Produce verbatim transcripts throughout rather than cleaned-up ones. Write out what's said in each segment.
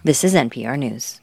This is N P R News.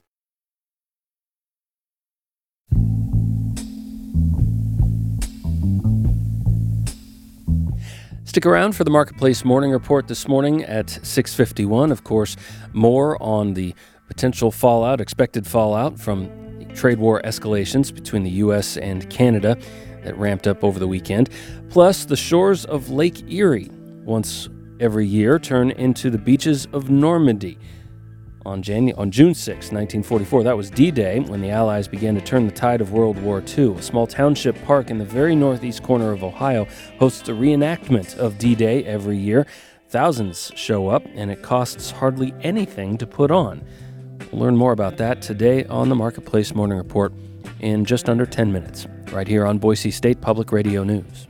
Stick around for the Marketplace Morning Report this morning at six fifty-one. Of course, more on the potential fallout, expected fallout from trade war escalations between the U S and Canada that ramped up over the weekend. Plus, the shores of Lake Erie, once every year, turn into the beaches of Normandy. On, Janu- on June sixth, nineteen forty-four, that was D-Day, when the Allies began to turn the tide of World War Two. A small township park in the very northeast corner of Ohio hosts a reenactment of D-Day every year. Thousands show up, and it costs hardly anything to put on. We'll learn more about that today on the Marketplace Morning Report in just under ten minutes, right here on Boise State Public Radio News.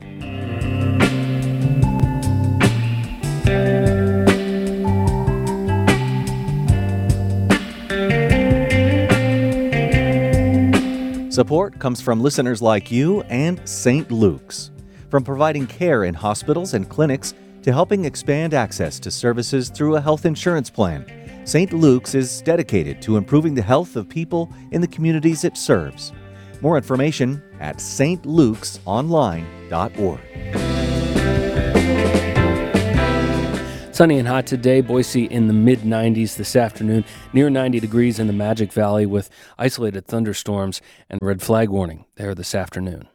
Support comes from listeners like you and Saint Luke's. From providing care in hospitals and clinics to helping expand access to services through a health insurance plan, Saint Luke's is dedicated to improving the health of people in the communities it serves. More information at s t lukes online dot org. Sunny and hot today, Boise in the mid nineties this afternoon, near ninety degrees in the Magic Valley with isolated thunderstorms and red flag warning there this afternoon.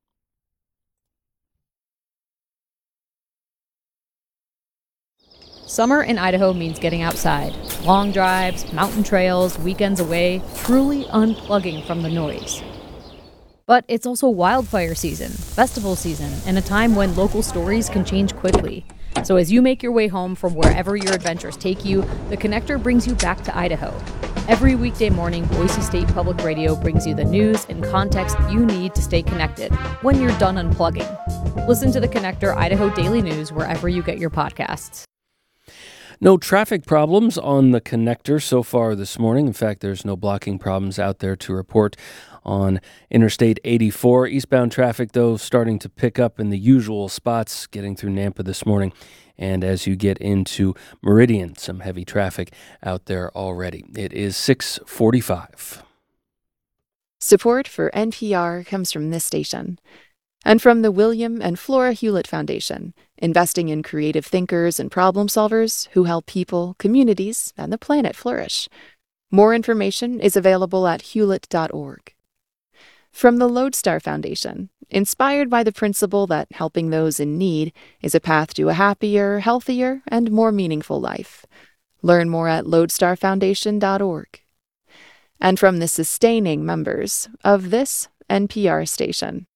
Summer in Idaho means getting outside. Long drives, mountain trails, weekends away, truly unplugging from the noise. But it's also wildfire season, festival season, and a time when local stories can change quickly. So as you make your way home from wherever your adventures take you, The Connector brings you back to Idaho. Every weekday morning, Boise State Public Radio brings you the news and context you need to stay connected when you're done unplugging. Listen to The Connector Idaho Daily News wherever you get your podcasts. No traffic problems on the Connector so far this morning. In fact, there's no blocking problems out there to report on Interstate eighty-four. Eastbound traffic, though, starting to pick up in the usual spots, getting through Nampa this morning. And as you get into Meridian, some heavy traffic out there already. It is six forty-five. Support for N P R comes from this station and from the William and Flora Hewlett Foundation, investing in creative thinkers and problem solvers who help people, communities, and the planet flourish. More information is available at hewlett dot org. From the Lodestar Foundation, inspired by the principle that helping those in need is a path to a happier, healthier, and more meaningful life. Learn more at lodestar foundation dot org. And from the sustaining members of this N P R station.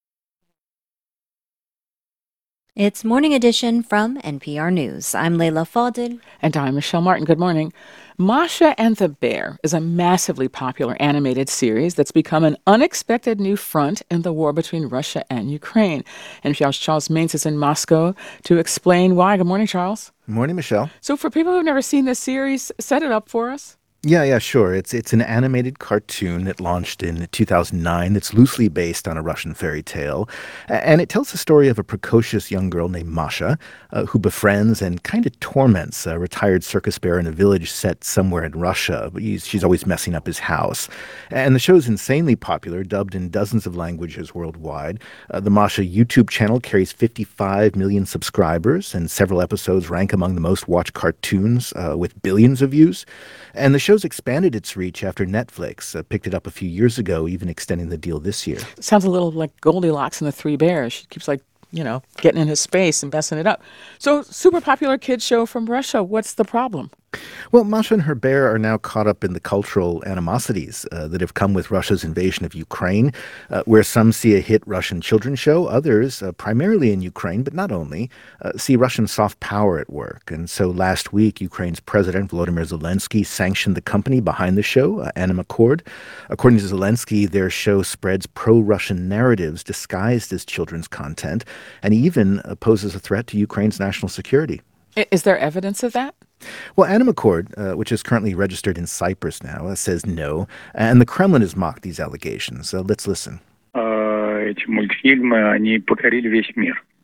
It's Morning Edition from N P R News. I'm Layla Fadil. And I'm Michelle Martin. Good morning. Masha and the Bear is a massively popular animated series that's become an unexpected new front in the war between Russia and Ukraine. N P R's Charles Maines is in Moscow to explain why. Good morning, Charles. Good morning, Michelle. So for people who've never seen this series, set it up for us. Yeah, yeah, sure. It's it's an animated cartoon that launched in two thousand nine that's loosely based on a Russian fairy tale. And it tells the story of a precocious young girl named Masha uh, who befriends and kind of torments a retired circus bear in a village set somewhere in Russia. But he's, she's always messing up his house. And the show's insanely popular, dubbed in dozens of languages worldwide. Uh, the Masha YouTube channel carries fifty-five million subscribers, and several episodes rank among the most watched cartoons uh, with billions of views. And the show's expanded its reach after Netflix uh, picked it up a few years ago, even extending the deal this year. Sounds a little like Goldilocks and the Three Bears. She keeps like, you know, getting in his space and messing it up. So, super popular kids show from Russia. What's the problem? Well, Masha and her bear are now caught up in the cultural animosities uh, that have come with Russia's invasion of Ukraine, uh, where some see a hit Russian children's show, others, uh, primarily in Ukraine, but not only, uh, see Russian soft power at work. And so last week, Ukraine's President Volodymyr Zelensky sanctioned the company behind the show, uh, Animacord. According to Zelensky, their show spreads pro-Russian narratives disguised as children's content, and even uh, poses a threat to Ukraine's national security. Is there evidence of that? Well, Animacord, uh, which is currently registered in Cyprus now, uh, says no, and the Kremlin has mocked these allegations. Uh, let's listen. Эти мультфильмы, они покорили весь мир.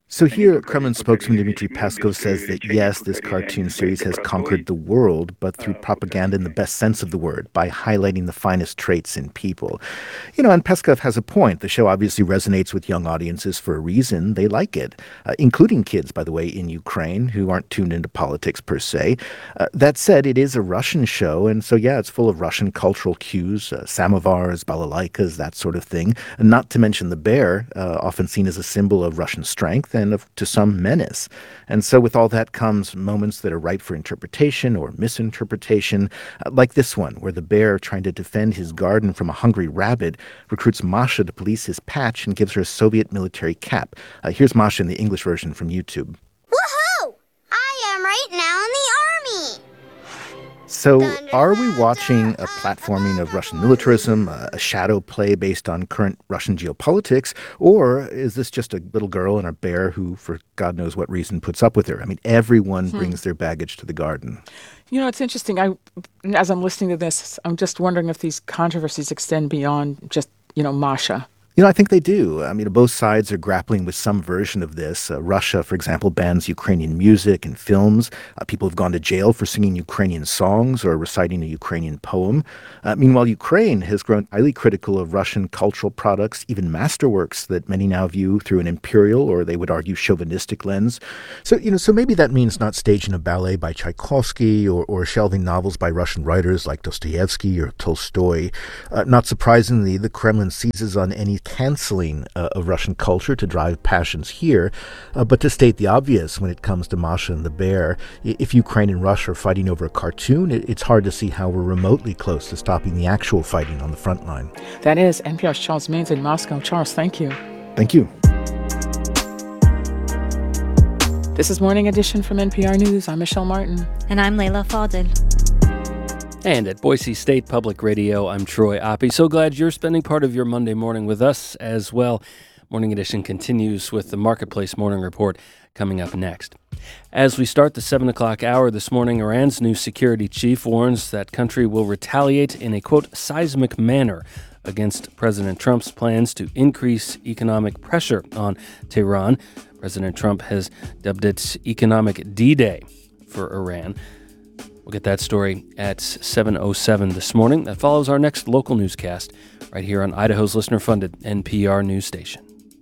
So here, Kremlin spokesman Dmitry Peskov says that yes, this cartoon series has conquered the world, but through propaganda in the best sense of the word, by highlighting the finest traits in people. You know, and Peskov has a point. The show obviously resonates with young audiences for a reason. They like it, uh, including kids, by the way, in Ukraine, who aren't tuned into politics per se. Uh, that said, it is a Russian show, and so yeah, it's full of Russian cultural cues, uh, samovars, balalaikas, that sort of thing. And not to mention the bear, uh, often seen as a symbol of Russian strength and of, to some menace. And so with all that comes moments that are ripe for interpretation or misinterpretation, uh, like this one, where the bear, trying to defend his garden from a hungry rabbit, recruits Masha to police his patch and gives her a Soviet military cap. Uh, here's Masha in the English version from YouTube. Woohoo! I am right now in the army! So, are we watching a platforming of Russian militarism, a shadow play based on current Russian geopolitics, or is this just a little girl and a bear who, for God knows what reason, puts up with her? I mean, everyone hmm. brings their baggage to the garden. You know, it's interesting. I, as I'm listening to this, I'm just wondering if these controversies extend beyond just, you know, Masha. You know, I think they do. I mean, both sides are grappling with some version of this. Uh, Russia, for example, bans Ukrainian music and films. Uh, people have gone to jail for singing Ukrainian songs or reciting a Ukrainian poem. Uh, meanwhile, Ukraine has grown highly critical of Russian cultural products, even masterworks that many now view through an imperial or, they would argue, chauvinistic lens. So, you know, so maybe that means not staging a ballet by Tchaikovsky or, or shelving novels by Russian writers like Dostoevsky or Tolstoy. Uh, not surprisingly, the Kremlin seizes on any canceling uh, of Russian culture to drive passions here. Uh, but to state the obvious, when it comes to Masha and the bear, if Ukraine and Russia are fighting over a cartoon, it, it's hard to see how we're remotely close to stopping the actual fighting on the front line. That is N P R's Charles Maynes in Moscow. Charles, thank you. Thank you. This is Morning Edition from N P R News. I'm Michelle Martin. And I'm Leila Fadel. And at Boise State Public Radio, I'm Troy Oppie. So glad you're spending part of your Monday morning with us as well. Morning Edition continues with the Marketplace Morning Report coming up next. As we start the seven o'clock hour this morning, Iran's new security chief warns that country will retaliate in a, quote, seismic manner against President Trump's plans to increase economic pressure on Tehran. President Trump has dubbed it Economic D-Day for Iran. We'll get that story at seven oh seven this morning. That follows our next local newscast right here on Idaho's listener-funded N P R news station.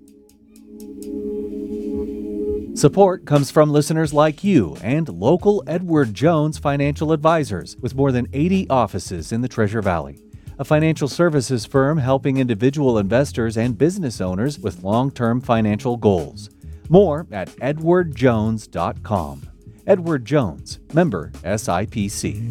Support comes from listeners like you and local Edward Jones Financial Advisors with more than eighty offices in the Treasure Valley. A financial services firm helping individual investors and business owners with long-term financial goals. More at edward jones dot com. Edward Jones, member S I P C.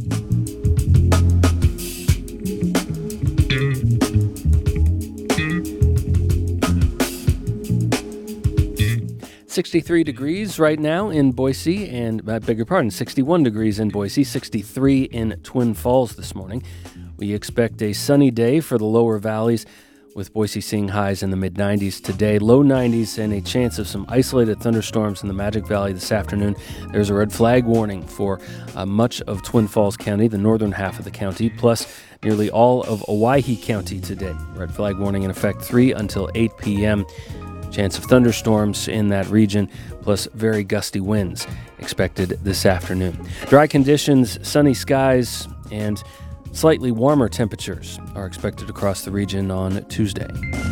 sixty-three degrees right now in Boise, and I beg your pardon, sixty-one degrees in Boise, sixty-three in Twin Falls this morning. We expect a sunny day for the lower valleys, with Boise seeing highs in the mid nineties today, low nineties, and a chance of some isolated thunderstorms in the Magic Valley this afternoon. There's a red flag warning for uh, much of Twin Falls County, the northern half of the county, plus nearly all of Owyhee County today. Red flag warning in effect three until eight p.m. Chance of thunderstorms in that region, plus very gusty winds expected this afternoon. Dry conditions, sunny skies, and slightly warmer temperatures are expected across the region on Tuesday.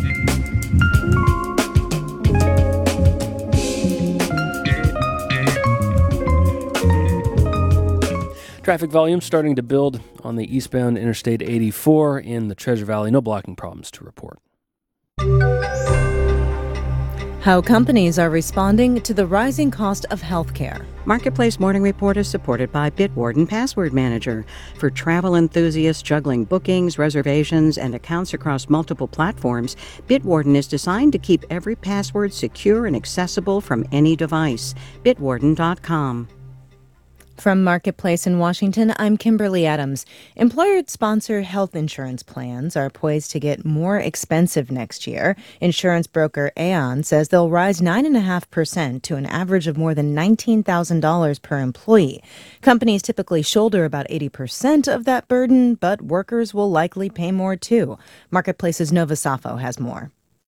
Traffic volume starting to build on the eastbound Interstate eighty-four in the Treasure Valley. No blocking problems to report. How companies are responding to the rising cost of healthcare. Marketplace Morning Report is supported by Bitwarden Password Manager. For travel enthusiasts juggling bookings, reservations, and accounts across multiple platforms, Bitwarden is designed to keep every password secure and accessible from any device. bitwarden dot com. From Marketplace in Washington, I'm Kimberly Adams. Employer-sponsored health insurance plans are poised to get more expensive next year. Insurance broker Aon says they'll rise nine point five percent to an average of more than nineteen thousand dollars per employee. Companies typically shoulder about eighty percent of that burden, but workers will likely pay more too. Marketplace's Nova Safo has more.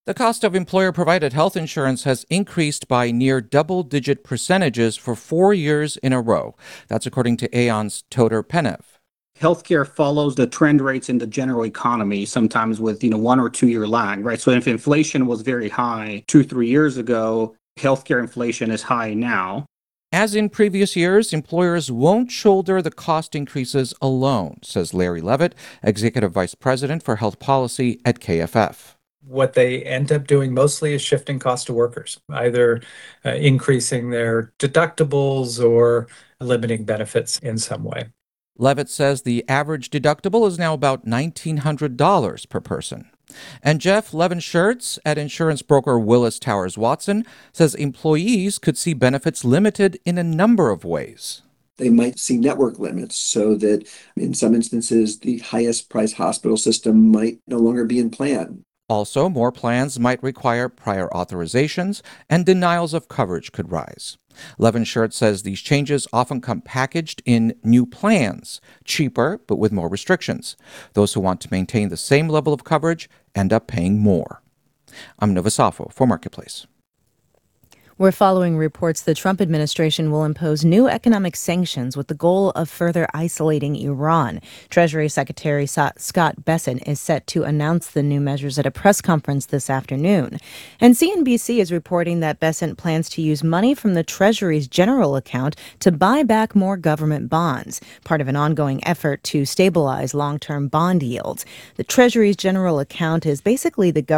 The cost of employer-provided health insurance has increased by near double-digit percentages for four years in a row. That's according to Aon's Toder Penev. Healthcare follows the trend rates in the general economy, sometimes with, you know, one or two year lag, right? So if inflation was very high two, three years ago, healthcare inflation is high now. As in previous years, employers won't shoulder the cost increases alone, says Larry Levitt, Executive Vice President for Health Policy at K F F. What they end up doing mostly is shifting cost to workers, either uh, increasing their deductibles or limiting benefits in some way. Levitt says the average deductible is now about nineteen hundred dollars per person. And Jeff Levin-Schertz at insurance broker Willis Towers Watson says employees could see benefits limited in a number of ways. They might see network limits so that in some instances, the highest priced hospital system might no longer be in plan. Also, more plans might require prior authorizations, and denials of coverage could rise. Levin-Schertz says these changes often come packaged in new plans, cheaper but with more restrictions. Those who want to maintain the same level of coverage end up paying more. I'm Nova Safo for Marketplace. We're following reports the Trump administration will impose new economic sanctions with the goal of further isolating Iran. Treasury Secretary Scott Bessent is set to announce the new measures at a press conference this afternoon. And C N B C is reporting that Bessent plans to use money from the Treasury's general account to buy back more government bonds, part of an ongoing effort to stabilize long-term bond yields. The Treasury's general account is basically the government